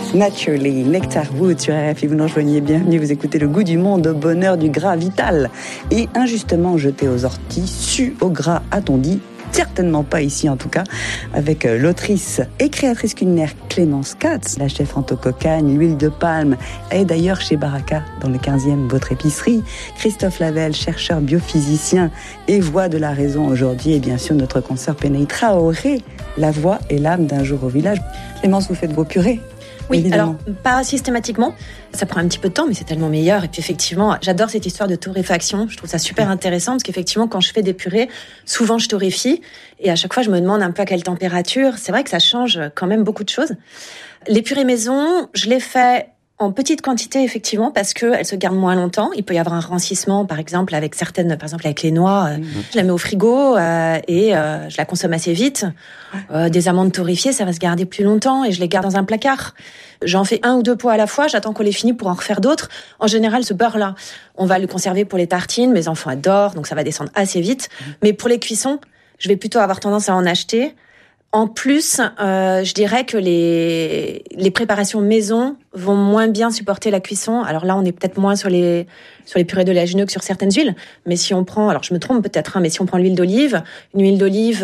Naturally, Nectar Wood sur RFI, vous nous rejoignez, bienvenue, vous écoutez Le Goût du Monde, au bonheur du gras vital et injustement jeté aux orties, su au gras, a-t-on dit, certainement pas ici en tout cas, avec l'autrice et créatrice culinaire Clémence Katz, la chef Anto Cocagne, l'huile de palme, et d'ailleurs chez Baraka, dans le 15e, votre épicerie, Christophe Lavelle, chercheur biophysicien et voix de la raison aujourd'hui, et bien sûr notre consoeur Penaï Traoré, la voix et l'âme d'un jour au village. Clémence, vous faites vos purées? Oui, évidemment. alors pas systématiquement, ça prend un petit peu de temps, mais c'est tellement meilleur. Et puis effectivement, j'adore cette histoire de torréfaction, je trouve ça super intéressant, parce qu'effectivement, quand je fais des purées, souvent je torréfie, et à chaque fois je me demande un peu à quelle température. C'est vrai que ça change quand même beaucoup de choses. Les purées maison, je les fais en petite quantité, effectivement, parce qu'elles se gardent moins longtemps. Il peut y avoir un rancissement, par exemple, avec certaines, par exemple, avec les noix. Je la mets au frigo et je la consomme assez vite. Des amandes torréfiées, ça va se garder plus longtemps et je les garde dans un placard. J'en fais 1 ou 2 pots à la fois, j'attends qu'on les finisse pour en refaire d'autres. En général, ce beurre-là, on va le conserver pour les tartines. Mes enfants adorent, donc ça va descendre assez vite. Mais pour les cuissons, je vais plutôt avoir tendance à en acheter. En plus, je dirais que les préparations maison vont moins bien supporter la cuisson. Alors là, on est peut-être moins sur les purées d'oléagineux que sur certaines huiles. Mais si on prend, alors je me trompe peut-être, mais si on prend l'huile d'olive, une huile d'olive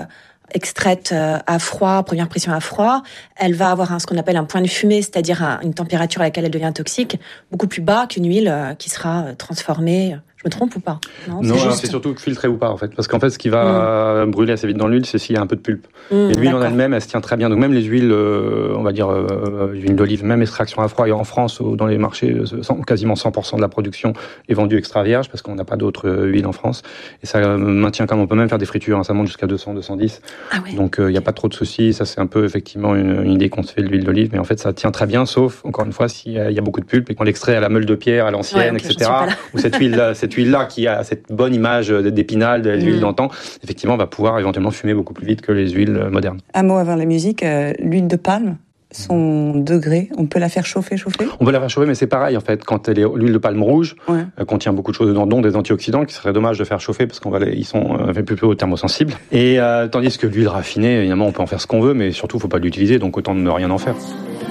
extraite à froid, première pression à froid, elle va avoir ce qu'on appelle un point de fumée, c'est-à-dire une température à laquelle elle devient toxique, beaucoup plus bas qu'une huile qui sera transformée. Je me trompe ou pas? Non, c'est surtout filtré ou pas, en fait. Parce qu'en fait, ce qui va brûler assez vite dans l'huile, c'est s'il y a un peu de pulpe. Et l'huile en elle-même, elle se tient très bien. Donc même les huiles, on va dire, huile d'olive, même extraction à froid, et en France, dans les marchés, quasiment 100% de la production est vendue extra vierge, parce qu'on n'a pas d'autres huiles en France. Et ça maintient quand même, on peut même faire des fritures, ça monte jusqu'à 200, 210. Ah oui. Donc il n'y a pas trop de soucis. Ça, c'est un peu, effectivement, une idée qu'on se fait de l'huile d'olive. Mais en fait, ça tient très bien, sauf, encore une fois, s'il y a beaucoup de pulpe et qu'on l'extrait à la meule de pierre, à l'ancienne, etc. Ou cette huile-là qui a cette bonne image d'épinal, de l'huile d'antan, effectivement, va pouvoir éventuellement fumer beaucoup plus vite que les huiles modernes. Un mot avant la musique, l'huile de palme, son degré, on peut la faire chauffer? On peut la faire chauffer, mais c'est pareil, en fait, quand l'huile de palme rouge contient beaucoup de choses dedans, dont des antioxydants, qui serait dommage de faire chauffer, parce ils sont plutôt thermosensibles. Et tandis que l'huile raffinée, évidemment, on peut en faire ce qu'on veut, mais surtout, il ne faut pas l'utiliser, donc autant ne rien en faire.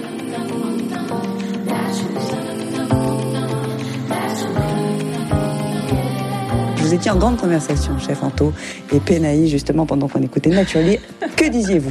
Vous étiez en grande conversation, chef Anto et Penaï, justement, pendant qu'on écoutait Naturally. Que disiez-vous?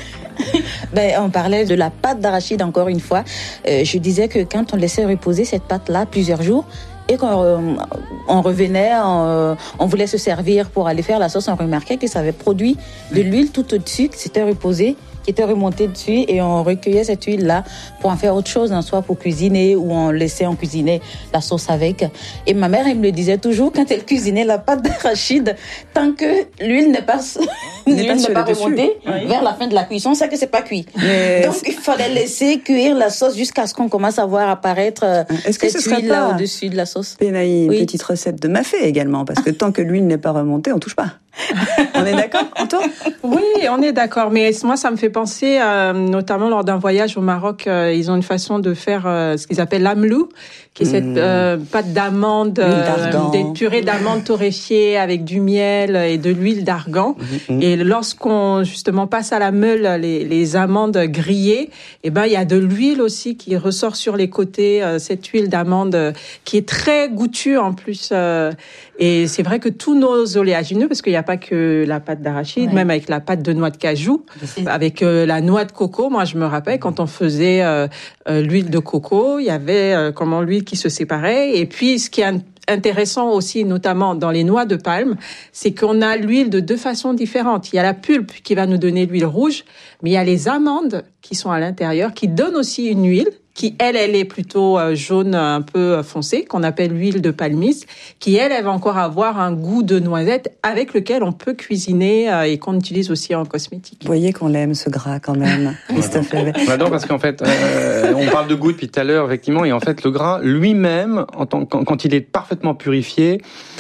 On parlait de la pâte d'arachide encore une fois. Je disais que quand on laissait reposer cette pâte-là plusieurs jours, et quand on revenait, on voulait se servir pour aller faire la sauce, on remarquait que ça avait produit de l'huile tout au-dessus, qui s'était reposée, qui était remontée dessus, et on recueillait cette huile-là pour en faire autre chose, soit pour cuisiner, ou on laissait en cuisiner la sauce avec. Et ma mère, elle me le disait toujours, quand elle cuisinait la pâte d'arachide, tant que l'huile n'est pas remontée vers la fin de la cuisson, c'est que c'est pas cuit. Donc il fallait laisser cuire la sauce jusqu'à ce qu'on commence à voir apparaître cette huile-là au-dessus de la sauce. Pénaï, une petite recette de mafé également, parce que tant que l'huile n'est pas remontée, on touche pas. On est d'accord, Antoine? Oui, on est d'accord. Mais moi, ça me fait penser, notamment lors d'un voyage au Maroc, ils ont une façon de faire ce qu'ils appellent l'amlou, qui est cette pâte d'amande, des purées d'amandes torréfiées avec du miel et de l'huile d'argan. Et lorsqu'on justement passe à la meule les amandes grillées, il y a de l'huile aussi qui ressort sur les côtés, cette huile d'amande qui est très goûtue en plus. Et c'est vrai que tous nos oléagineux, parce qu'il n'y a pas que la pâte d'arachide, même avec la pâte de noix de cajou, avec la noix de coco, moi je me rappelle quand on faisait l'huile de coco, il y avait l'huile qui se séparait. Et puis ce qui est intéressant aussi, notamment dans les noix de palme, c'est qu'on a l'huile de 2 façons différentes. Il y a la pulpe qui va nous donner l'huile rouge, mais il y a les amandes qui sont à l'intérieur, qui donnent aussi une huile qui, elle est plutôt jaune, un peu foncée, qu'on appelle l'huile de palmiste, qui, elle va encore avoir un goût de noisette avec lequel on peut cuisiner et qu'on utilise aussi en cosmétique. Vous voyez qu'on l'aime, ce gras, quand même, Christophe Lavelle. Non, parce qu'en fait, on parle de goût depuis tout à l'heure, effectivement, et en fait, le gras lui-même, quand il est parfaitement purifié,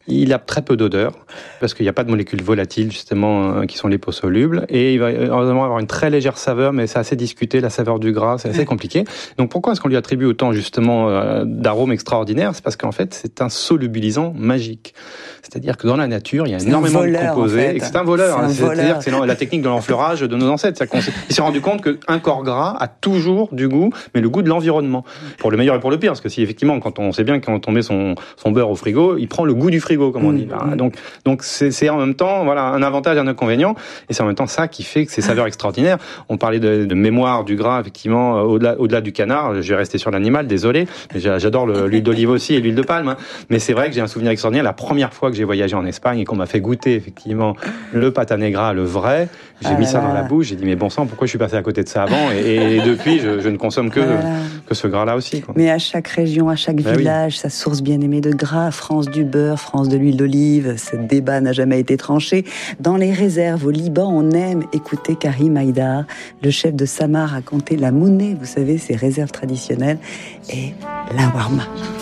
Il a très peu d'odeur, parce qu'il n'y a pas de molécules volatiles, justement, qui sont liposolubles. Et il va avoir une très légère saveur, mais c'est assez discuté, la saveur du gras, c'est assez compliqué. Donc pourquoi est-ce qu'on lui attribue autant, justement, d'arômes extraordinaires ? C'est parce qu'en fait, c'est un solubilisant magique. C'est-à-dire que dans la nature, il y a énormément de composés. En fait. Et c'est un voleur. C'est-à-dire que c'est la technique de l'enfleurage de nos ancêtres. Il s'est rendu compte qu'un corps gras a toujours du goût, mais le goût de l'environnement. Pour le meilleur et pour le pire. Parce que si, effectivement, quand on sait bien que quand on met son beurre au frigo, il prend le goût du frigo, comme on dit. Donc c'est en même temps, voilà, un avantage et un inconvénient. Et c'est en même temps ça qui fait que ces saveurs extraordinaires. On parlait de mémoire du gras, effectivement, au-delà du canard. Je vais rester sur l'animal, désolé. J'adore l'huile d'olive aussi et l'huile de palme. Hein. Mais c'est vrai que j'ai un souvenir extraordinaire. La première fois que j'ai voyagé en Espagne et qu'on m'a fait goûter, effectivement, le pata negra, le vrai, j'ai mis ça dans la bouche. J'ai dit, mais bon sang, pourquoi je suis passé à côté de ça avant ? Et depuis, je ne consomme que ce gras-là aussi. Quoi. Mais à chaque région, à chaque village, sa source bien-aimée de gras, France du beurre, France de l'huile d'olive, ce débat n'a jamais été tranché. Dans les réserves au Liban, on aime écouter Karim Haïdar, le chef de Samar, raconter la mounée, vous savez, ces réserves traditionnelles, et la warma.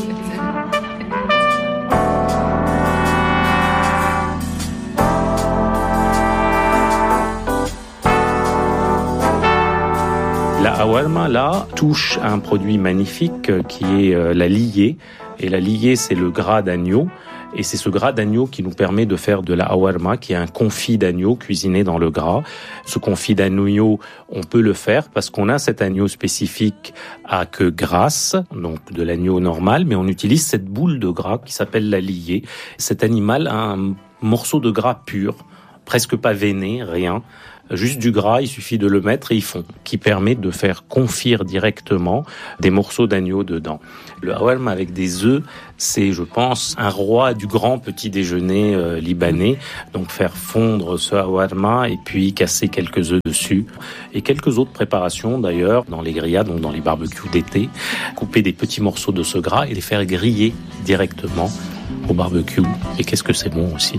La hawarma, là, touche à un produit magnifique qui est la liée. Et la liée, c'est le gras d'agneau. Et c'est ce gras d'agneau qui nous permet de faire de la hawarma, qui est un confit d'agneau cuisiné dans le gras. Ce confit d'agneau, on peut le faire parce qu'on a cet agneau spécifique à queue grasse, donc de l'agneau normal, mais on utilise cette boule de gras qui s'appelle la liée. Cet animal a un morceau de gras pur, presque pas veiné, rien. Juste du gras, il suffit de le mettre et ils font, qui permet de faire confire directement des morceaux d'agneau dedans. Le hawarma avec des œufs, c'est, je pense, un roi du grand petit déjeuner libanais. Donc faire fondre ce hawarma et puis casser quelques œufs dessus. Et quelques autres préparations d'ailleurs, dans les grillades, donc dans les barbecues d'été. Couper des petits morceaux de ce gras et les faire griller directement au barbecue. Et qu'est-ce que c'est bon aussi.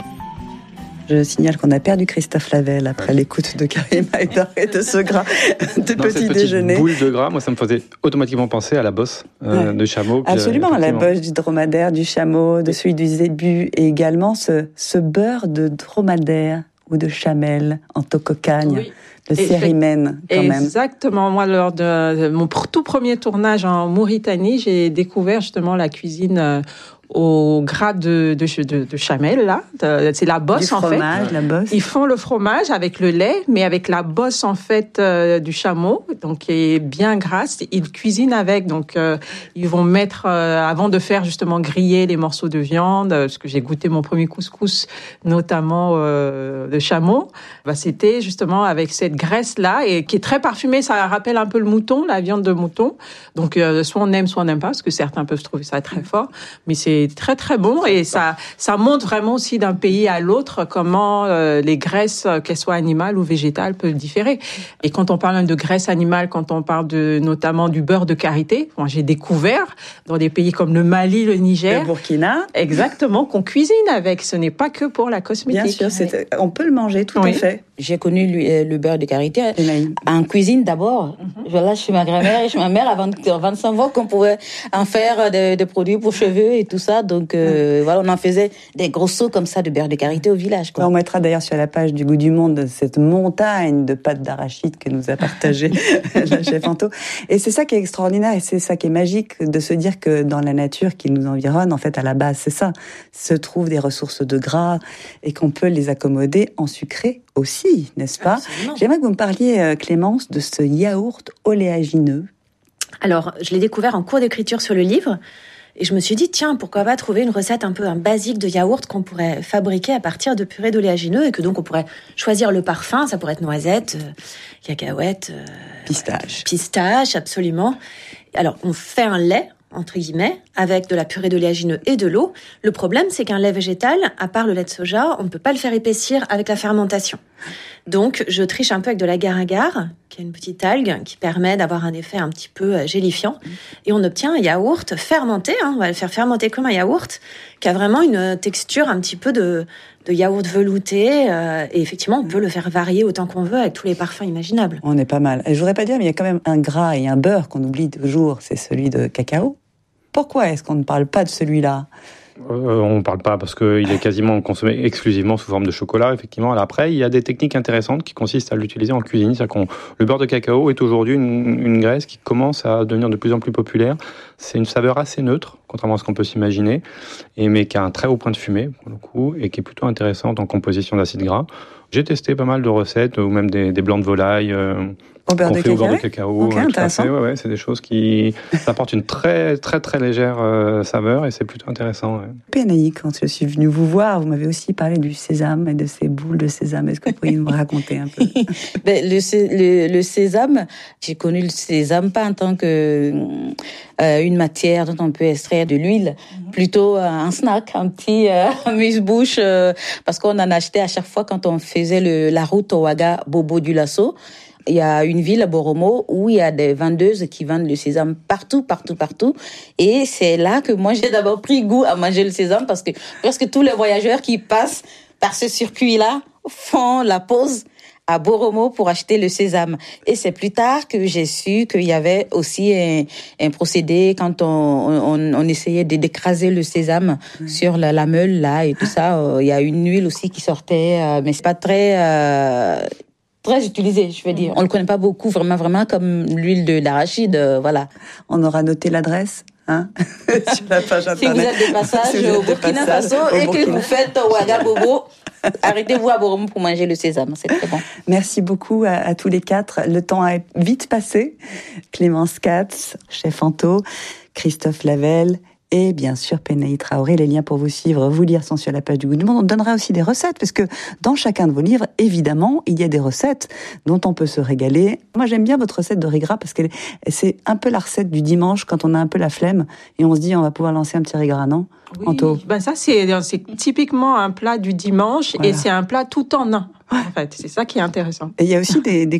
Je signale qu'on a perdu Christophe Lavelle après l'écoute de Karim Haïdar et de ce gras de petit déjeuner. Cette boule de gras, moi, ça me faisait automatiquement penser à la bosse de chameau. Absolument, à la bosse du dromadaire, du chameau, de celui du zébu, et également ce beurre de dromadaire ou de chamel en tococagne. Oui. Le cérimène, quand même. Exactement. Moi, lors de mon tout premier tournage en Mauritanie, j'ai découvert justement la cuisine au gras de chamel, là. C'est la bosse, en fait. Du fromage, la bosse. Ils font le fromage avec le lait, mais avec la bosse, en fait, du chameau, donc qui est bien grasse. Ils cuisinent avec, donc ils vont mettre, avant de faire justement griller les morceaux de viande, parce que j'ai goûté mon premier couscous, notamment de chameau, c'était justement avec cette graisse-là, et qui est très parfumée. Ça rappelle un peu le mouton, la viande de mouton. Donc, soit on aime, soit on n'aime pas, parce que certains peuvent trouver ça très fort, mais c'est très très bon, et ça montre vraiment aussi d'un pays à l'autre comment les graisses, qu'elles soient animales ou végétales, peuvent différer. Et quand on parle de graisse animale, quand on parle notamment du beurre de karité, moi j'ai découvert dans des pays comme le Mali, le Niger, le Burkina, exactement, qu'on cuisine avec. Ce n'est pas que pour la cosmétique. Bien sûr, on peut le manger, tout à fait. J'ai connu le beurre de karité en cuisine d'abord. Je lâche chez ma grand-mère et chez ma mère avant de savoir qu'on pouvait en faire des produits pour cheveux et tout ça. Donc voilà, on en faisait des gros seaux comme ça de beurre de karité au village, quoi. On mettra d'ailleurs sur la page du Goût du Monde cette montagne de pâtes d'arachide que nous a partagé la chef Anto. Et c'est ça qui est extraordinaire et c'est ça qui est magique, de se dire que dans la nature qui nous environne, en fait, à la base, c'est ça, se trouvent des ressources de gras et qu'on peut les accommoder en sucré aussi, n'est-ce pas ? Absolument. J'aimerais que vous me parliez, Clémence, de ce yaourt oléagineux. Alors, je l'ai découvert en cours d'écriture sur le livre. Et je me suis dit, tiens, pourquoi pas trouver une recette un peu basique de yaourt qu'on pourrait fabriquer à partir de purée d'oléagineux, et que donc on pourrait choisir le parfum. Ça pourrait être noisette, cacahuète, pistache, absolument. Alors, on fait un lait, entre guillemets, avec de la purée d'oléagineux et de l'eau. Le problème, c'est qu'un lait végétal, à part le lait de soja, on ne peut pas le faire épaissir avec la fermentation. Donc, je triche un peu avec de l'agar-agar, qui est une petite algue qui permet d'avoir un effet un petit peu gélifiant. Et on obtient un yaourt fermenté, on va le faire fermenter comme un yaourt, qui a vraiment une texture un petit peu de yaourt velouté. Et effectivement, on peut le faire varier autant qu'on veut avec tous les parfums imaginables. On est pas mal. Et je voudrais pas dire, mais il y a quand même un gras et un beurre qu'on oublie toujours, c'est celui de cacao. Pourquoi est-ce qu'on ne parle pas de celui-là ? On ne parle pas parce qu'il est quasiment consommé exclusivement sous forme de chocolat, effectivement. Alors après, il y a des techniques intéressantes qui consistent à l'utiliser en cuisine. C'est-à-dire le beurre de cacao est aujourd'hui une graisse qui commence à devenir de plus en plus populaire. C'est une saveur assez neutre, contrairement à ce qu'on peut s'imaginer, mais qui a un très haut point de fumée, pour le coup, et qui est plutôt intéressante en composition d'acides gras. J'ai testé pas mal de recettes, ou même des blancs de volaille, au beurre de cacao. Okay, intéressant. Ouais, c'est des choses qui apportent une très très très légère saveur et c'est plutôt intéressant. Ouais. Pénaï, quand je suis venue vous voir, vous m'avez aussi parlé du sésame et de ces boules de sésame. Est-ce que vous pourriez nous raconter un peu? Le sésame, j'ai connu le sésame pas en tant que une matière dont on peut extraire de l'huile, plutôt un snack, un petit amuse-bouche, parce qu'on en achetait à chaque fois quand on faisait la route au Ouaga Bobo du Lasso. Il y a une ville à Boromo où il y a des vendeuses qui vendent le sésame partout. Et c'est là que moi, j'ai d'abord pris goût à manger le sésame parce que presque tous les voyageurs qui passent par ce circuit-là font la pause à Boromo pour acheter le sésame. Et c'est plus tard que j'ai su qu'il y avait aussi un procédé quand on essayait d'écraser le sésame sur la meule là et tout ça. Il y a une huile aussi qui sortait, mais c'est pas très utilisé, je veux dire. On le connaît pas beaucoup, vraiment comme l'huile d'arachide, voilà. On aura noté l'adresse, sur la page internet. Si vous êtes de passage au Burkina Faso et que vous faites Ouaga Bobo, arrêtez-vous à Boromo pour manger le sésame, c'est très bon. Merci beaucoup à tous les quatre. Le temps a vite passé. Clémence Katz, chef Anto, Christophe Lavelle, et bien sûr, Pénaï Traoré. Les liens pour vous suivre, vous lire sont sur la page du Goût du Monde. On donnera aussi des recettes, parce que dans chacun de vos livres, évidemment, il y a des recettes dont on peut se régaler. Moi, j'aime bien votre recette de riz gras, parce que c'est un peu la recette du dimanche, quand on a un peu la flemme, et on se dit, on va pouvoir lancer un petit riz gras, non? Oui, Anto. Ça, c'est typiquement un plat du dimanche, voilà. Et c'est un plat tout en un. En fait, c'est ça qui est intéressant. Et il y a aussi des